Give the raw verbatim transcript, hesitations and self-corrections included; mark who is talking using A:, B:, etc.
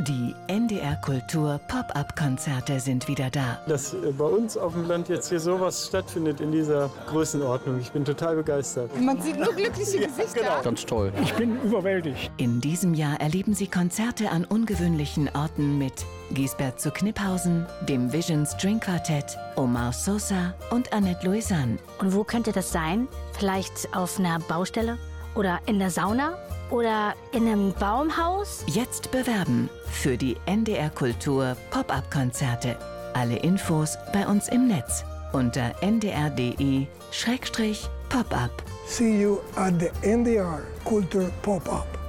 A: Die N D R Kultur Pop-up-Konzerte sind wieder da.
B: Dass bei uns auf dem Land jetzt hier sowas stattfindet in dieser Größenordnung. Ich bin total begeistert.
C: Man sieht nur glückliche Gesichter.
B: Ja, genau.
D: Ganz toll.
E: Ich bin überwältigt.
A: In diesem Jahr erleben Sie Konzerte an ungewöhnlichen Orten mit Gisbert zu Kniphausen, dem Vision String Quartett, Omar Sosa und Annette Louisanne.
F: Und wo könnte das sein? Vielleicht auf einer Baustelle? Oder in der Sauna? Oder in einem Baumhaus?
A: Jetzt bewerben für die N D R Kultur Pop-up-Konzerte. Alle Infos bei uns im Netz unter n d r punkt d e slash pop up.
G: See you at the N D R Culture Pop-up.